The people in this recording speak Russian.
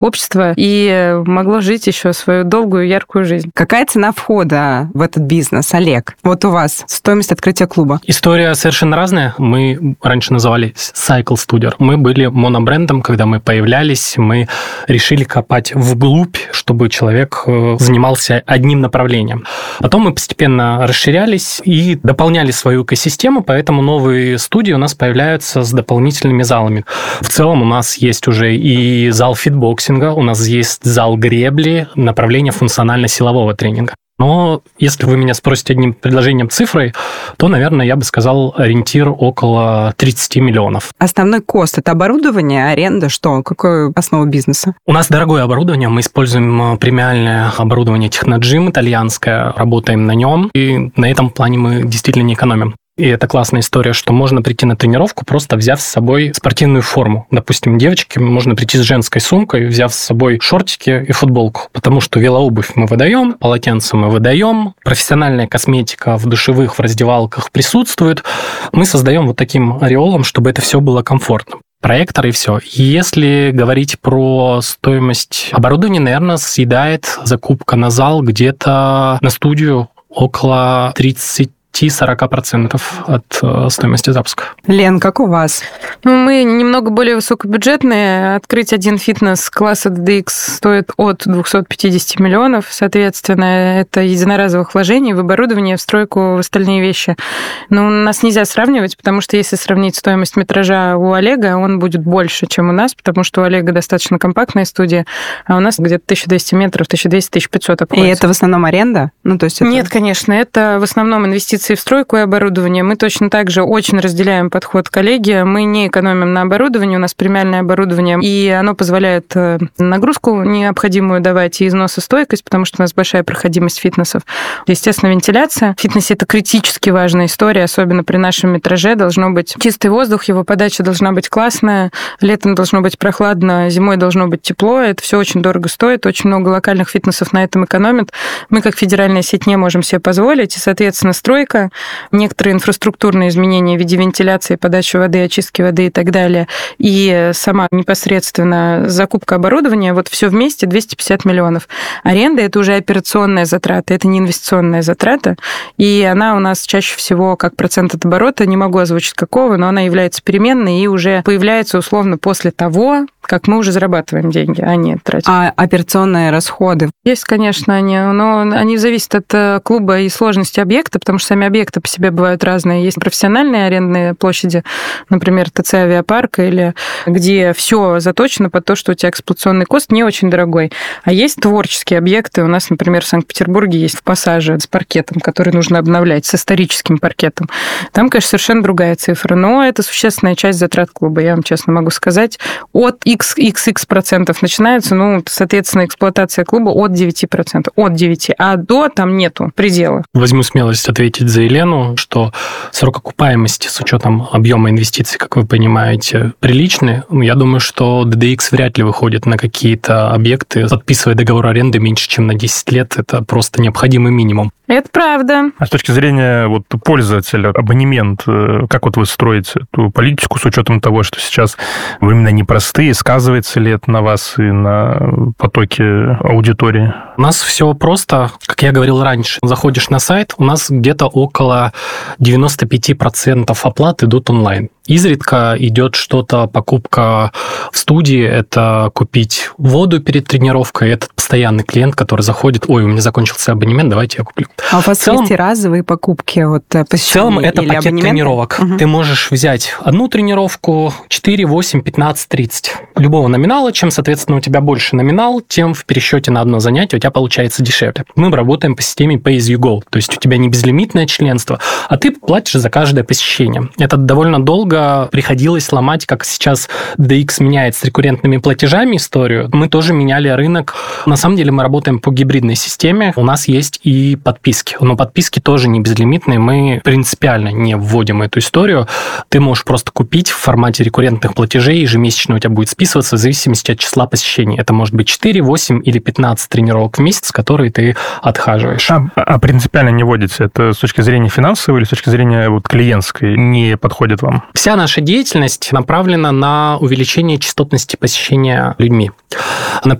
общество и могло жить еще свою долгую, яркую жизнь. Какая цена входа в этот бизнес, Олег? Вот у вас стоимость открытия клуба. История совершенно разная. Мы раньше назывались Cycle Studio. Мы были монобрендом, когда мы появлялись, мы решили копать вглубь, чтобы человек занимался одним направлением. Потом мы постепенно расширялись и дополняли свою экосистему, поэтому новые студии у нас появляются с дополнительными залами. В целом у нас есть уже и зал фитбоксинга, у нас есть зал гребли, направление функционально-силового тренинга. Но если вы меня спросите одним предложением цифрой, то, наверное, я бы сказал ориентир около 30 миллионов. Основной кост – это оборудование, аренда, что? Какая основа бизнеса? У нас дорогое оборудование, мы используем премиальное оборудование Техноджим итальянское, работаем на нем, и на этом плане мы действительно не экономим. И это классная история, что можно прийти на тренировку, просто взяв с собой спортивную форму. Допустим, девочке можно прийти с женской сумкой, взяв с собой шортики и футболку, потому что велообувь мы выдаем, полотенце мы выдаем, профессиональная косметика в душевых, в раздевалках присутствует. Мы создаем вот таким ореолом, чтобы это все было комфортно. Проектор и все. Если говорить про стоимость оборудования, наверное, съедает закупка на зал где-то на студию около 30-40% от стоимости запуска. Лен, как у вас? Мы немного более высокобюджетные. Открыть один фитнес класса DDX стоит от 250 миллионов. Соответственно, это единоразовых вложений в оборудование, в стройку, в остальные вещи. Но нас нельзя сравнивать, потому что если сравнить стоимость метража у Олега, он будет больше, чем у нас, потому что у Олега достаточно компактная студия, а у нас где-то 1200 метров, 1200-1500 обходится. И это в основном аренда? То есть это... Нет, конечно, это в основном инвестиции в стройку и оборудование. Мы точно так же очень разделяем подход коллеги. Мы не экономим на оборудовании, у нас премиальное оборудование, и оно позволяет нагрузку необходимую давать и износостойкость, потому что у нас большая проходимость фитнесов. Естественно, вентиляция. В фитнесе это критически важная история, особенно при нашем метраже. Должно быть чистый воздух, его подача должна быть классная, летом должно быть прохладно, зимой должно быть тепло. Это все очень дорого стоит, очень много локальных фитнесов на этом экономят. Мы, как федеральная сеть, не можем себе позволить, и, соответственно, стройка, некоторые инфраструктурные изменения в виде вентиляции, подачи воды, очистки воды и так далее, и сама непосредственно закупка оборудования, вот все вместе 250 миллионов. Аренда – это уже операционная затрата, это не инвестиционная затрата, и она у нас чаще всего как процент от оборота, не могу озвучить какого, но она является переменной и уже появляется условно после того, как мы уже зарабатываем деньги, а не тратим. А операционные расходы? Есть, конечно, но они зависят от клуба и сложности объекта, потому что сами объекты по себе бывают разные. Есть профессиональные арендные площади, например, ТЦ «Авиапарк», или где все заточено под то, что у тебя эксплуатационный кост не очень дорогой. А есть творческие объекты. У нас, например, в Санкт-Петербурге есть в Пассаже с паркетом, который нужно обновлять, с историческим паркетом. Там, конечно, совершенно другая цифра, но это существенная часть затрат клуба, я вам честно могу сказать. От XX% начинается, соответственно, эксплуатация клуба от 9%. От 9%. А до там нету предела. Возьму смелость ответить за Елену, что срок окупаемости с учетом объема инвестиций, как вы понимаете, приличный. Я думаю, что DDX вряд ли выходит на какие-то объекты, подписывая договор аренды меньше, чем на 10 лет. Это просто необходимый минимум. Это правда. А с точки зрения пользователя, абонемент, как вы строите эту политику с учетом того, что сейчас времена непростые, сказывается ли это на вас и на потоке аудитории? У нас все просто, как я говорил раньше. Заходишь на сайт, у нас где-то около 95% оплат идут онлайн. Изредка идет что-то, покупка в студии, это купить воду перед тренировкой, это постоянный клиент, который заходит, у меня закончился абонемент, давайте я куплю. А у вас есть и разовые покупки посещения? В целом это пакет тренировок. Угу. Ты можешь взять одну тренировку 4, 8, 15, 30. Любого номинала, чем, соответственно, у тебя больше номинал, тем в пересчете на одно занятие у тебя получается дешевле. Мы работаем по системе Pay as you go, то есть у тебя не безлимитное членство, а ты платишь за каждое посещение. Это довольно долго приходилось ломать, как сейчас DX меняет с рекуррентными платежами историю. Мы тоже меняли рынок. На самом деле мы работаем по гибридной системе. У нас есть и подписки. Но подписки тоже не безлимитные. Мы принципиально не вводим эту историю. Ты можешь просто купить в формате рекуррентных платежей. Ежемесячно у тебя будет списываться в зависимости от числа посещений. Это может быть 4, 8 или 15 тренировок в месяц, которые ты отхаживаешь. А принципиально не вводите? Это с точки зрения финансовой или с точки зрения клиентской не подходит вам? Вся наша деятельность направлена на увеличение частотности посещения людьми.